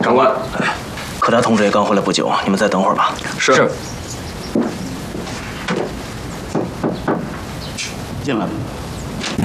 长官， 柯达同志也刚回来不久，你们再等会儿吧。 是。 进来吧。